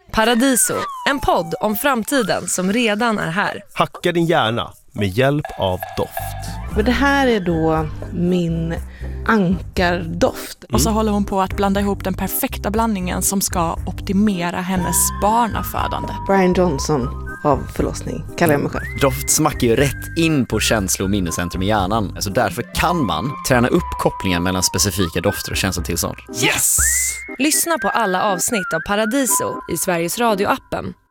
Paradiso, en podd om framtiden som redan är här. Hacka din hjärna med hjälp av doft. Men det här är då min ankardoft. Och så håller hon på att blanda ihop den perfekta blandningen som ska optimera hennes barnafödande. Brian Johnson av förlossning kallar jag mig själv. Doft smackar ju rätt in på känslo- och minnescentrum i hjärnan. Alltså därför kan man träna upp kopplingen mellan specifika dofter och känslotillstånd. Yes! Lyssna på alla avsnitt av Paradiso i Sveriges Radio-appen